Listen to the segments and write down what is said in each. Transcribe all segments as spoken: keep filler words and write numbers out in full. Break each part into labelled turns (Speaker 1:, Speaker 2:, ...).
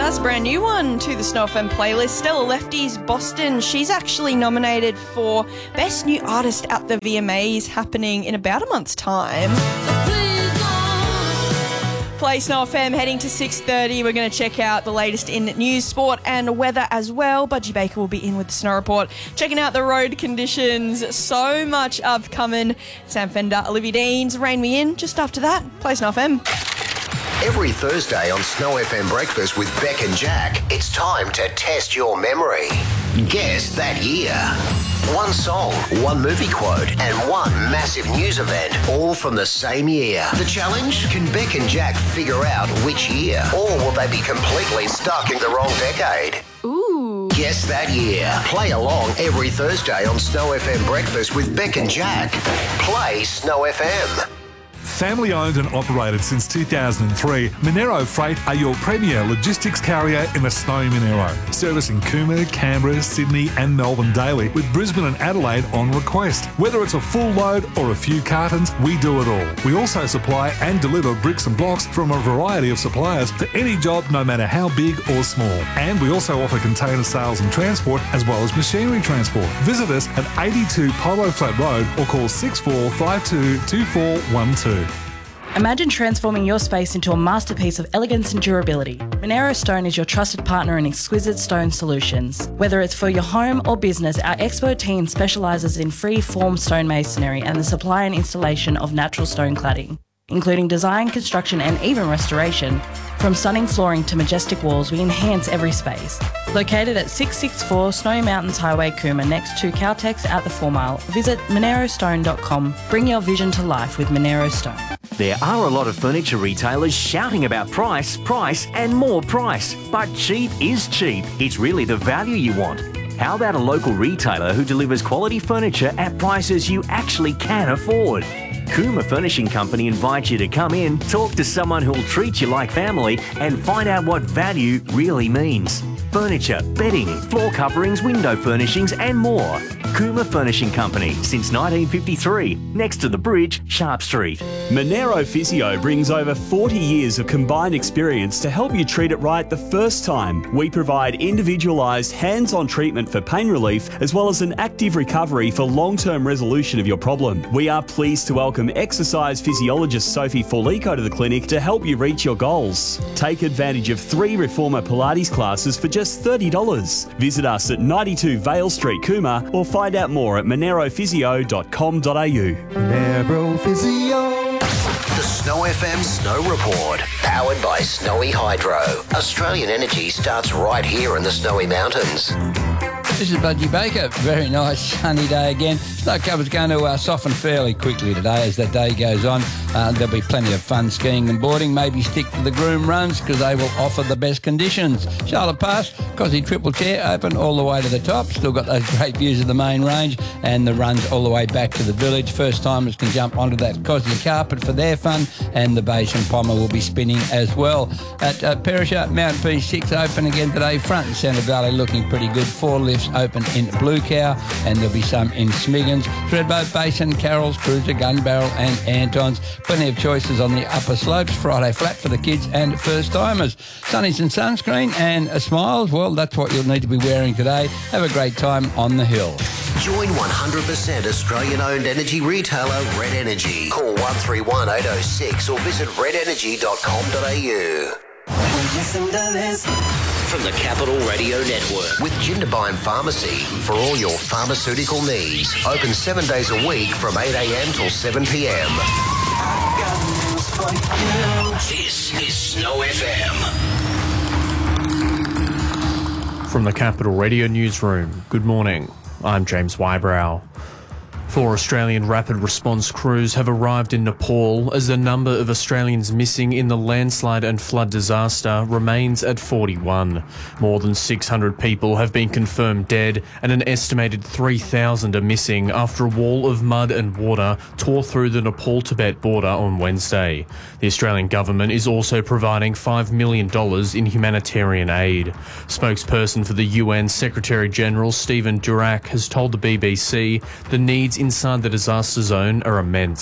Speaker 1: That's a brand new one to the Snow F M playlist. Stella Lefty's Boston. She's actually nominated for Best New Artist at the V M As, happening in about a month's time. Play Snow F M heading to six thirty. We're going to check out the latest in news, sport and weather as well. Budgie Baker will be in with the Snow Report, checking out the road conditions. So much upcoming. Sam Fender, Olivia Deans, Rain Me In. Just after that, play Snow F M.
Speaker 2: Every Thursday on Snow F M Breakfast with Beck and Jack, it's time to test your memory. Guess that year. One song, one movie quote, and one massive news event, all from the same year. The challenge? Can Beck and Jack figure out which year? Or will they be completely stuck in the wrong decade?
Speaker 1: Ooh.
Speaker 2: Guess that year. Play along every Thursday on Snow F M Breakfast with Beck and Jack. Play Snow F M.
Speaker 3: Family owned and operated since two thousand three, Monero Freight are your premier logistics carrier in the snowy Monero, servicing Cooma, Canberra, Sydney and Melbourne daily, with Brisbane and Adelaide on request. Whether it's a full load or a few cartons, we do it all. We also supply and deliver bricks and blocks from a variety of suppliers for any job, no matter how big or small. And we also offer container sales and transport, as well as machinery transport. Visit us at eighty-two Polo Flat Road or call six four five two, two four one two.
Speaker 4: Imagine transforming your space into a masterpiece of elegance and durability. Monero Stone is your trusted partner in exquisite stone solutions. Whether it's for your home or business, our expert team specialises in free-form stone masonry and the supply and installation of natural stone cladding, including design, construction and even restoration. From stunning flooring to majestic walls, we enhance every space. Located at six sixty-four Snowy Mountains Highway, Cooma, next to Caltex at the four mile, visit monero stone dot com. Bring your vision to life with Monero Stone.
Speaker 5: There are a lot of furniture retailers shouting about price, price and more price. But cheap is cheap. It's really the value you want. How about a local retailer who delivers quality furniture at prices you actually can afford? Cooma Furnishing Company invites you to come in, talk to someone who'll treat you like family and find out what value really means. Furniture, bedding, floor coverings, window furnishings and more. Cooma Furnishing Company, since nineteen fifty-three, next to the bridge, Sharp Street.
Speaker 6: Monero Physio brings over forty years of combined experience to help you treat it right the first time. We provide individualised, hands-on treatment for pain relief, as well as an active recovery for long-term resolution of your problem. We are pleased to welcome exercise physiologist Sophie Forlico to the clinic to help you reach your goals. Take advantage of three Reformer Pilates classes for just thirty dollars. Visit us at ninety-two Vale Street, Cooma, or find out more at monero physio dot com dot a u.
Speaker 2: Monero Physio. The Snow F M Snow Report, powered by Snowy Hydro. Australian energy starts right here in the Snowy Mountains.
Speaker 7: This is Budgie Baker. Very nice sunny day again. Snow cover's going to uh, soften fairly quickly today as the day goes on. Uh, there'll be plenty of fun skiing and boarding. Maybe stick to the groom runs because they will offer the best conditions. Charlotte Pass, Cosy Triple Chair open all the way to the top. Still got those great views of the main range and the runs all the way back to the village. First timers can jump onto that Cosy carpet for their fun, and the Bayesian Pommer will be spinning as well. At uh, Perisher, Mount P six open again today. Front and Centre Valley looking pretty good. Four lifts open in Blue Cow, and there'll be some in Smiggins. Threadboat Basin, Carroll's, Cruiser, Gun Barrel and Anton's. Plenty of choices on the upper slopes. Friday flat for the kids and first timers. Sunnies and sunscreen and a smiles. Well, that's what you'll need to be wearing today. Have a great time on the hill.
Speaker 2: Join one hundred percent Australian-owned energy retailer Red Energy. Call one three one, eight oh six or visit red energy dot com dot a u. From the Capital Radio Network with Jindabyne Pharmacy for all your pharmaceutical needs. Open seven days a week from eight a m till seven p m. This is Snow F M.
Speaker 8: From the Capital Radio Newsroom, good morning. I'm James Wybrow. Four Australian rapid response crews have arrived in Nepal as the number of Australians missing in the landslide and flood disaster remains at forty-one. More than six hundred people have been confirmed dead and an estimated three thousand are missing after a wall of mud and water tore through the Nepal-Tibet border on Wednesday. The Australian government is also providing five million dollars in humanitarian aid. Spokesperson for the U N Secretary-General Stephen Durack has told the B B C the needs inside the disaster zone are immense.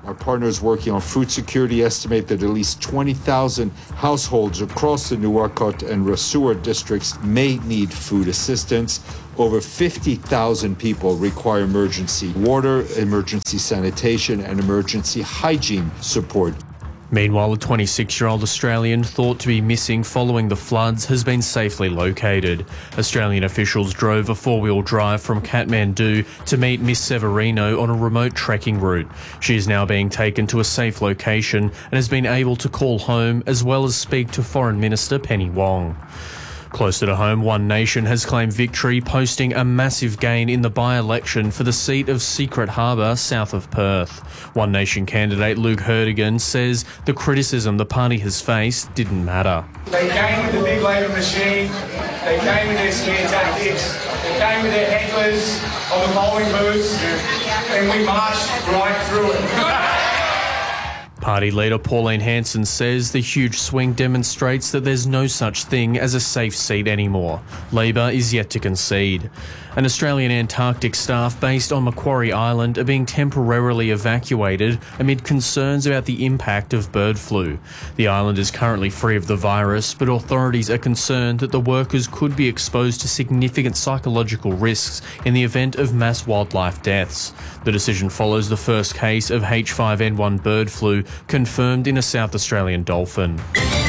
Speaker 9: Our partners working on food security estimate that at least twenty thousand households across the Nuwakot and Rasua districts may need food assistance. Over fifty thousand people require emergency water, emergency sanitation, and emergency hygiene support.
Speaker 8: Meanwhile, a twenty-six-year-old Australian thought to be missing following the floods has been safely located. Australian officials drove a four-wheel drive from Kathmandu to meet Miss Severino on a remote trekking route. She is now being taken to a safe location and has been able to call home as well as speak to Foreign Minister Penny Wong. Closer to home, One Nation has claimed victory, posting a massive gain in the by-election for the seat of Secret Harbour, south of Perth. One Nation candidate Luke Herdigan says the criticism the party has faced didn't matter.
Speaker 10: They came with the big Labor machine, they came with their scare tactics, they came with their hecklers on the polling booths, and we marched right through it.
Speaker 8: Party leader Pauline Hanson says the huge swing demonstrates that there's no such thing as a safe seat anymore. Labor is yet to concede. An Australian Antarctic staff based on Macquarie Island are being temporarily evacuated amid concerns about the impact of bird flu. The island is currently free of the virus, but authorities are concerned that the workers could be exposed to significant psychological risks in the event of mass wildlife deaths. The decision follows the first case of H five N one bird flu confirmed in a South Australian dolphin.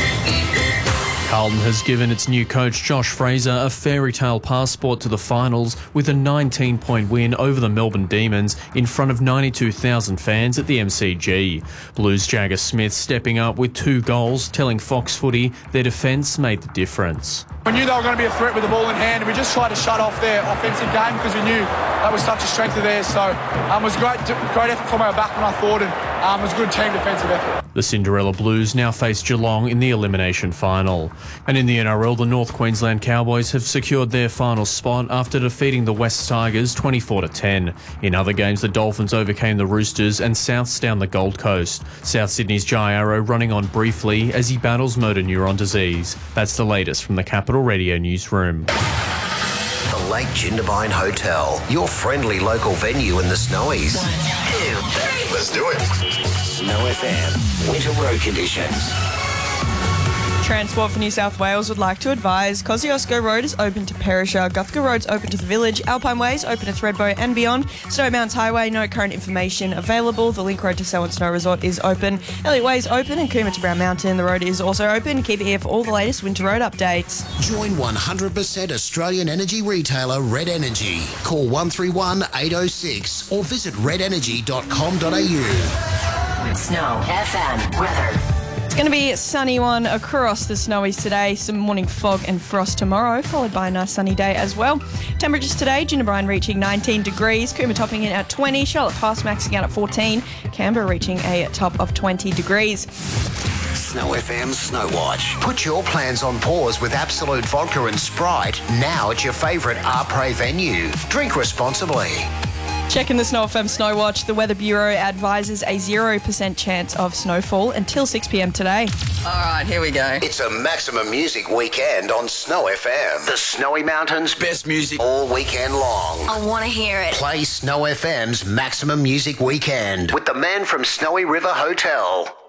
Speaker 8: Carlton has given its new coach Josh Fraser a fairy tale passport to the finals with a nineteen point win over the Melbourne Demons in front of ninety-two thousand fans at the M C G. Blues Jagger Smith stepping up with two goals, telling Fox Footy their defence made the difference.
Speaker 10: We knew they were going to be a threat with the ball in hand, and we just tried to shut off their offensive game because we knew that was such a strength of theirs. So um, it was a great, great effort from our back when I thought, and um, it was a good team defensive effort.
Speaker 8: The Cinderella Blues now face Geelong in the elimination final. And in the N R L, the North Queensland Cowboys have secured their final spot after defeating the West Tigers twenty-four to ten. In other games, the Dolphins overcame the Roosters and Souths down the Gold Coast. South Sydney's Jai Arrow running on briefly as he battles motor neuron disease. That's the latest from the Capital Radio newsroom.
Speaker 2: The Lake Jindabyne Hotel, your friendly local venue in the Snowies. One, two, three. Let's do it. Snow F M, winter road conditions.
Speaker 1: Transport for New South Wales would like to advise Kosciuszko Road is open to Perisher, Guthrie Road's open to the Village, Alpine Way's open to Thredbo and beyond, Snowmounts Highway, no current information available, the Link Road to Selwyn Snow Resort is open, Elliot Way is open and Coomera to Brown Mountain, the road is also open. Keep it here for all the latest winter road updates.
Speaker 2: Join one hundred percent Australian energy retailer Red Energy. Call one three one, eight oh six or visit red energy dot com dot a u.
Speaker 11: Snow F M weather.
Speaker 1: It's going to be a sunny one across the Snowies today. Some morning fog and frost tomorrow, followed by a nice sunny day as well. Temperatures today, Jindabyne reaching nineteen degrees, Coomera topping in at twenty, Charlotte Pass maxing out at fourteen, Canberra reaching a top of twenty degrees.
Speaker 2: Snow F M Snow Watch. Put your plans on pause with Absolute Vodka and Sprite now at your favourite Arpre venue. Drink responsibly.
Speaker 1: Checking the Snow F M Snow Watch, the Weather Bureau advises a zero percent chance of snowfall until six p.m. today.
Speaker 11: All right, here we go.
Speaker 2: It's a maximum music weekend on Snow F M. The Snowy Mountains' best music all weekend long.
Speaker 11: I want to hear it.
Speaker 2: Play Snow F M's Maximum Music Weekend with the man from Snowy River Hotel.